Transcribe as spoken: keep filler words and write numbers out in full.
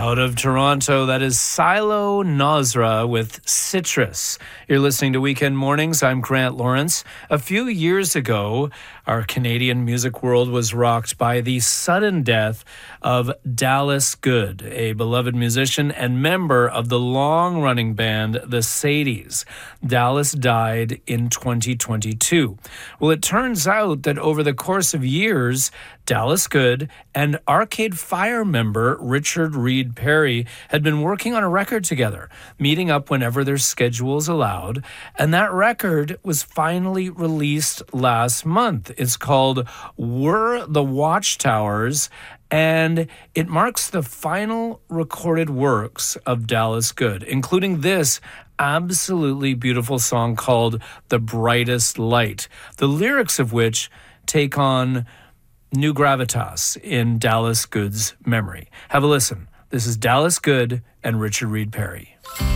Out of Toronto, that is Silo Nosra with Citrus. You're listening to Weekend Mornings. I'm Grant Lawrence. A few years ago, our Canadian music world was rocked by the sudden death of Dallas Good, a beloved musician and member of the long-running band The Sadies. Dallas died in twenty twenty-two. Well, it turns out that over the course of years, Dallas Good and Arcade Fire member Richard Reed Parry had been working on a record together, meeting up whenever their schedules allowed, and that record was finally released last month. It's called We're the Watchtowers, and it marks the final recorded works of Dallas Good, including this absolutely beautiful song called The Brightest Light, the lyrics of which take on new gravitas in Dallas Good's memory. Have a listen. This is Dallas Good and Richard Reed Parry.